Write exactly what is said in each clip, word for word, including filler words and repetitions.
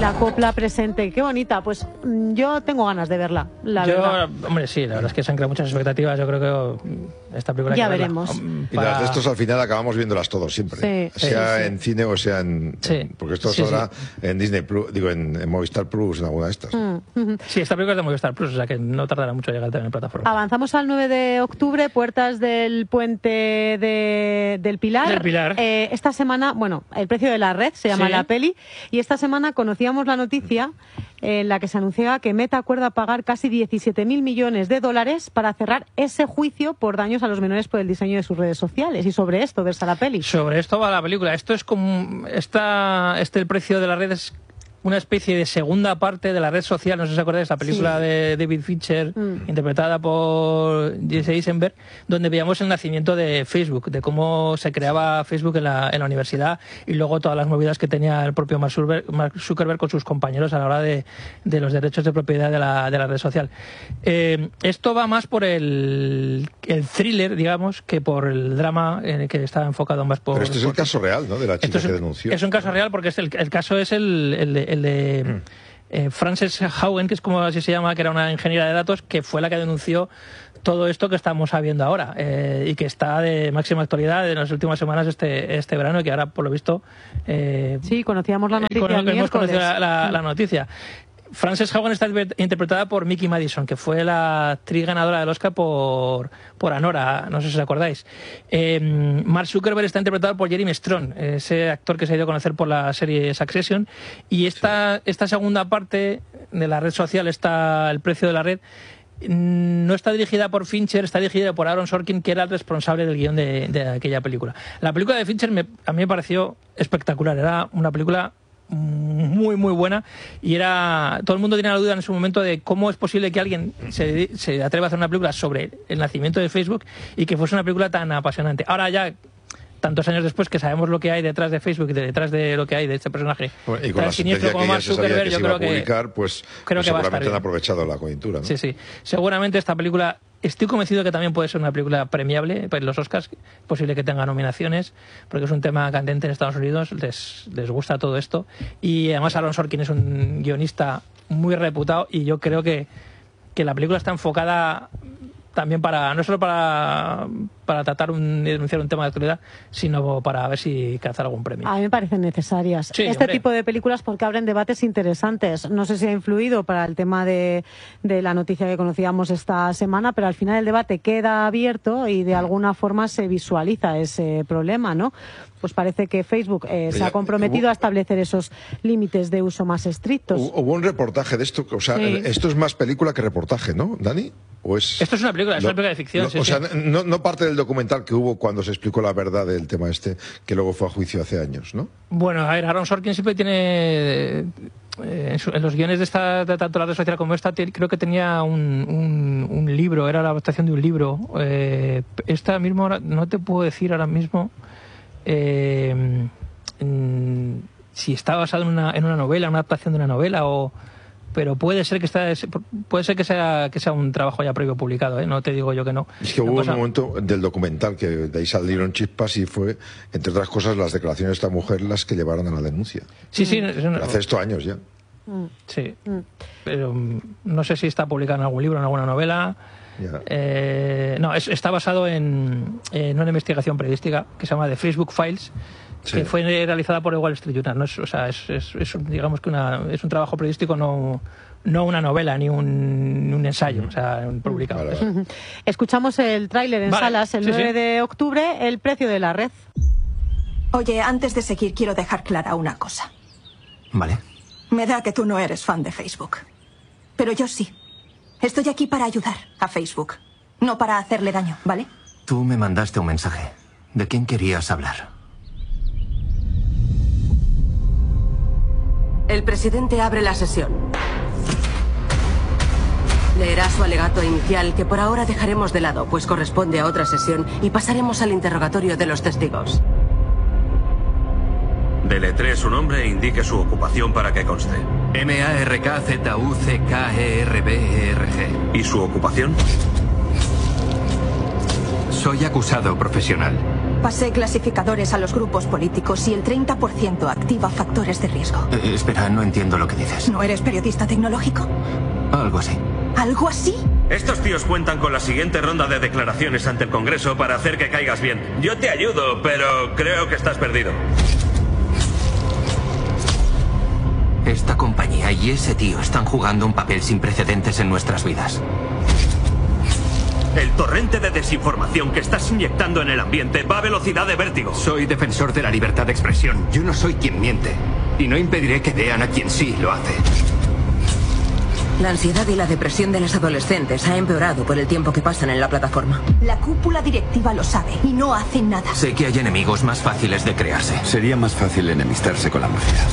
la copla presente. Qué bonita. Pues yo tengo ganas de verla, la yo, verdad. Hombre, sí, la verdad es que se han creado muchas expectativas. Yo creo que esta película... Ya hay que veremos. verla. Y las de estos al final acabamos viéndolas todos siempre. Sí, sea sí, sí. en cine o sea en... Sí. Porque esto Sí, ahora sí. en Disney Plus, digo, en, en Movistar Plus, en alguna de estas. Mm. Sí, esta película es de Movistar Plus, o sea que no tardará mucho en llegar también en plataforma. Avanzamos al nueve de octubre, puertas del puente de, del Pilar. Del Pilar. Eh, esta semana, bueno, El precio de la red se llama Sí. la peli, y esta semana conocíamos la noticia en la que se anunciaba que Meta acuerda pagar casi diecisiete mil millones de dólares para cerrar ese juicio por daños a los menores por el diseño de sus redes sociales. Y sobre esto versa la peli. Sobre esto va la película. Esto es como... Esta, este El precio de la red es una especie de segunda parte de la red social. No sé si os acordáis, la película Sí. de David Fincher, Mm. interpretada por Jesse Eisenberg, donde veíamos el nacimiento de Facebook, de cómo se creaba Facebook en la, en la universidad, y luego todas las movidas que tenía el propio Mark Zuckerberg, Mark Zuckerberg con sus compañeros a la hora de, de los derechos de propiedad de la, de la red social. Eh, esto va más por el, el thriller, digamos, que por el drama, en el que está enfocado más por... Pero este es el por- caso real, ¿no? De la chica Esto es, que un- denunció. es un caso real porque es el, el caso es el, el de, el de eh, Frances Haugen, que es como así se llama, que era una ingeniera de datos, que fue la que denunció todo esto que estamos sabiendo ahora, eh, y que está de máxima actualidad en las últimas semanas este, este verano, y que ahora, por lo visto... Eh, Sí, conocíamos la noticia con- el hemos miércoles. conocido la, la- la noticia. Frances Haugen está interpretada por Mickey Madison, que fue la actriz ganadora del Oscar por, por Anora, no sé si os acordáis. Eh, Mark Zuckerberg está interpretado por Jeremy Strong, ese actor que se ha ido a conocer por la serie Succession. Y esta, esta segunda parte de la red social, está El precio de la red, no está dirigida por Fincher, está dirigida por Aaron Sorkin, que era el responsable del guión de, de aquella película. La película de Fincher me, a mí me pareció espectacular, era una película muy muy buena, y era todo el mundo tenía la duda en su momento de cómo es posible que alguien se, se atreva a hacer una película sobre el nacimiento de Facebook y que fuese una película tan apasionante. Ahora ya, tantos años después, que sabemos lo que hay detrás de Facebook y de detrás de lo que hay de este personaje Bueno, y con tan la siniestro sentencia como que ya Mark se sabía Zuckerberg, que yo se iba creo a que publicar, pues, creo pues que va a estar seguramente han bien. aprovechado la coyuntura, ¿no? Sí, sí. Seguramente esta película, estoy convencido que también puede ser una película premiable, pues los Oscars, es posible que tenga nominaciones, porque es un tema candente en Estados Unidos, les, les gusta todo esto, y además Aaron Sorkin es un guionista muy reputado, y yo creo que, que la película está enfocada también para, no solo para, para tratar un, denunciar un tema de actualidad, sino para ver si cazar algún premio. A mí me parecen necesarias Sí, este hombre. tipo de películas, porque abren debates interesantes. No sé si ha influido para el tema de, de la noticia que conocíamos esta semana, pero al final el debate queda abierto y de alguna forma se visualiza ese problema, ¿no? Pues parece que Facebook eh, se Ya, ha comprometido hubo- a establecer esos límites de uso más estrictos. Hubo hubo un reportaje de esto, o sea, Sí. esto es más película que reportaje, ¿no, Dani? ¿O es... Esto es una película, es lo- una película de ficción, lo- sí, o sí. sea, no, no parte del documental que hubo cuando se explicó la verdad del tema este, que luego fue a juicio hace años, ¿no? Bueno, a ver, Aaron Sorkin siempre tiene... eh, en, su- en los guiones de, esta, de tanto la red social como esta, te- creo que tenía un, un, un libro, era la adaptación de un libro. Eh, esta mismo, ahora- no te puedo decir ahora mismo eh, mm, si está basado en una, en una novela, una adaptación de una novela, o... pero puede ser que está, puede ser que sea que sea un trabajo ya previo publicado, ¿eh? No te digo yo que no. Es que No hubo pasa- un momento del documental que de ahí salieron chispas y fue, entre otras cosas, las declaraciones de esta mujer las que llevaron a la denuncia. Sí, sí, es una- Pero hace esto años ya. sí. Pero mm, no sé si está publicado en algún libro, en alguna novela. Ya. Eh, no, es- está basado en, en una investigación periodística que se llama The Facebook Files, Sí. que fue realizada por el Wall Street Journal. No es, o sea, es, es- es un- digamos que una, es un trabajo periodístico, no, no una novela ni un, ni un ensayo, o sea, un publicado. Vale, Es- vale. Escuchamos el tráiler en Vale, salas el sí, nueve sí. de octubre, El precio de la red. Oye, antes de seguir, quiero dejar clara una cosa. Vale. Me da que tú no eres fan de Facebook. Pero yo sí. Estoy aquí para ayudar a Facebook, no para hacerle daño, ¿vale? Tú me mandaste un mensaje. ¿De quién querías hablar? El presidente abre la sesión. Leerá su alegato inicial, que por ahora dejaremos de lado, pues corresponde a otra sesión, y pasaremos al interrogatorio de los testigos. Deletree su nombre e indique su ocupación para que conste. M A R K Z U C K E R B E R G. ¿Y su ocupación? Soy acusado profesional. Pasé clasificadores a los grupos políticos y el treinta por ciento activa factores de riesgo. Eh, espera, no entiendo lo que dices. ¿No eres periodista tecnológico? Algo así. ¿Algo así? Estos tíos cuentan con la siguiente ronda de declaraciones ante el Congreso para hacer que caigas bien. Yo te ayudo, pero creo que estás perdido. Esta compañía y ese tío están jugando un papel sin precedentes en nuestras vidas. El torrente de desinformación que estás inyectando en el ambiente va a velocidad de vértigo. Soy defensor de la libertad de expresión. Yo no soy quien miente. Y no impediré que vean a quien sí lo hace. La ansiedad y la depresión de las adolescentes ha empeorado por el tiempo que pasan en la plataforma. La cúpula directiva lo sabe y no hace nada. Sé que hay enemigos más fáciles de crearse. Sería más fácil enemistarse con la mafia.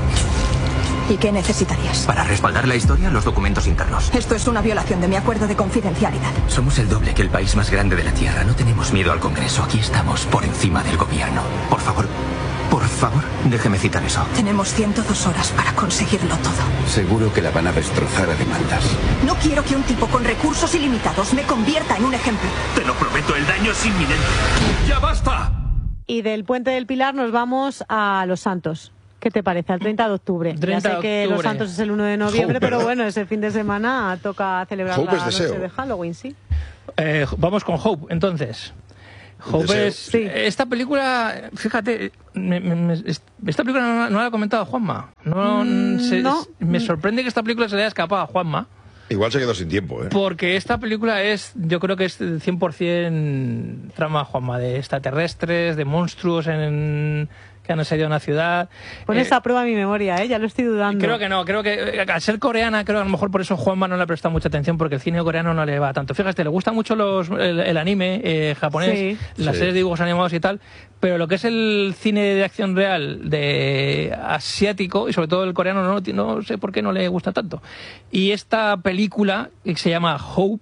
¿Y qué necesitarías? Para respaldar la historia, los documentos internos. Esto es una violación de mi acuerdo de confidencialidad. Somos el doble que el país más grande de la Tierra. No tenemos miedo al Congreso. Aquí estamos por encima del gobierno. Por favor, por favor, déjeme citar eso. Tenemos ciento dos horas para conseguirlo todo. Seguro que la van a destrozar a demandas. No quiero que un tipo con recursos ilimitados me convierta en un ejemplo. Te lo prometo, el daño es inminente. ¡Ya basta! Y del Puente del Pilar nos vamos a Los Santos. ¿Qué te parece? Al treinta de octubre. treinta ya sé que de Los octubre. Santos es el uno de noviembre, Hope, pero ¿verdad? bueno, ese fin de semana toca celebrar Hope la es noche deseo. de Halloween, sí. Eh, vamos con Hope, entonces. Hope Deseo. es... Sí. Esta película, fíjate, me- me- me- esta película no, no la ha comentado Juanma. No, Mm, se- no. Me sorprende que esta película se le haya escapado a Juanma. Igual se quedó sin tiempo, ¿eh? Porque esta película es, yo creo que es cien por ciento trama Juanma, de extraterrestres, de monstruos en, que han asediado una ciudad. Pones Eh, a prueba mi memoria, ¿eh? Ya lo estoy dudando. Creo que no, creo que eh, al ser coreana, creo que a lo mejor por eso Juanma no le ha prestado mucha atención, porque el cine coreano no le va tanto. Fíjate, le gusta mucho los, el, el anime eh, japonés, Sí. las Sí. series de dibujos animados y tal, pero lo que es el cine de acción real de asiático, y sobre todo el coreano, no, no sé por qué no le gusta tanto. Y esta película, que se llama Hope,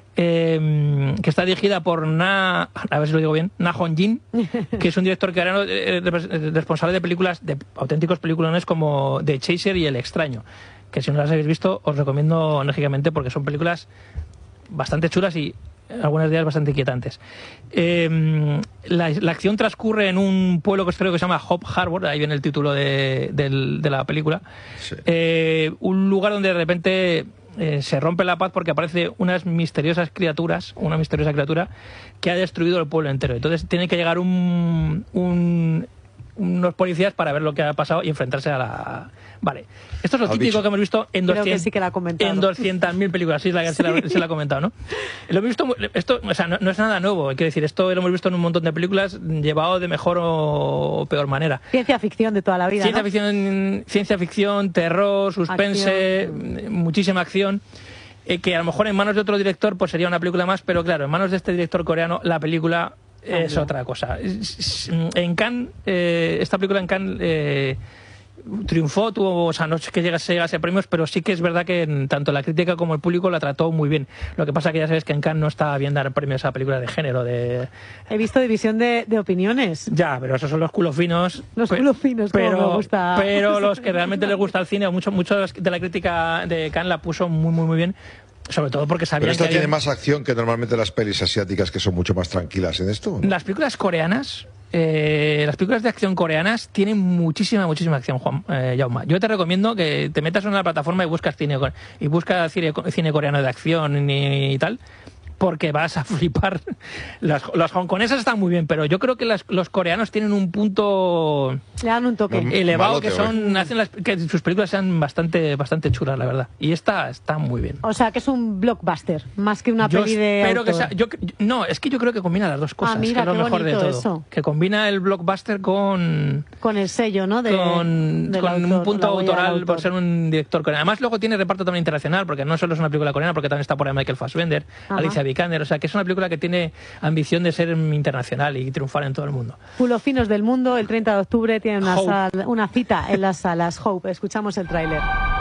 eh, que está dirigida por Na, a ver si lo digo bien, Na Hong-jin, que es un director coreano eh, eh, responsable de películas, de auténticos peliculones como The Chaser y El Extraño, que si no las habéis visto os recomiendo enérgicamente porque son películas bastante chulas y algunas de ellas bastante inquietantes. Eh, la, la acción transcurre en un pueblo costero que se llama Hope Harbor, ahí viene el título de, del- de la película. Sí. Eh, un lugar donde de repente eh, se rompe la paz porque aparece unas misteriosas criaturas, una misteriosa criatura que ha destruido el pueblo entero. Entonces tiene que llegar un, un- unos policías para ver lo que ha pasado y enfrentarse a la... Vale, esto es lo Al típico bicho. que hemos visto en Creo que doscientas sí que la ha comentado. en doscientas mil películas, sí, la, se, la, se la ha comentado, ¿no? Lo hemos visto, mu- esto, o sea, no, no es nada nuevo, quiero decir, esto lo hemos visto en un montón de películas llevado de mejor o peor manera. Ciencia ficción de toda la vida, Ciencia ¿no? ficción, ciencia ficción, terror, suspense, muchísima acción. eh, que a lo mejor en manos de otro director pues sería una película más, pero claro, en manos de este director coreano la película es Cambia. otra cosa. Es- es- En Cannes, eh, esta película en Cannes eh, triunfó, tuvo, o sea, no es que llegase, llegase a premios, pero sí que es verdad que en- tanto la crítica como el público la trató muy bien. Lo que pasa que ya sabes que en Cannes no está bien dar premios a películas de género, de... He visto división de, de opiniones. Ya, pero esos son los culos finos. Los Pe- culos finos, como pero, me gusta. Pero los que realmente les gusta el cine, o mucho, mucho de la crítica de Cannes la puso muy, muy, muy bien. Sobre todo porque sabían Pero esta que tiene había- más acción que normalmente las pelis asiáticas, que son mucho más tranquilas en esto. ¿no? Las películas coreanas, eh, las películas de acción coreanas tienen muchísima, muchísima acción, Juan, eh, Jaume. Yo te recomiendo que te metas en una plataforma y buscas cine, co- y buscas cine, cine coreano de acción y, y tal, porque vas a flipar. Las, las hongkonesas están muy bien, pero yo creo que las- los coreanos tienen un punto Le dan un toque. No, elevado Malote, que son hacen las- que sus películas sean bastante bastante chulas, la verdad. Y esta está muy bien. O sea, que es un blockbuster, más que una Yo peli de espero que autor. sea, yo, no, es que yo creo que combina las dos cosas, Ah, mira, que es lo qué mejor de bonito todo. eso. Que combina el blockbuster con Con el sello, ¿no? De, con, del con autor, un punto la huella del autoral autor. por ser un director coreano. Además luego tiene reparto también internacional, porque no solo es una película coreana, porque también está por ahí Michael Fassbender, Ajá. Alicia Vikander, o sea que es una película que tiene ambición de ser internacional y triunfar en todo el mundo. Culo finos del mundo, el treinta de octubre tiene una, Hope. sal- una cita en las salas Hope. Escuchamos el tráiler.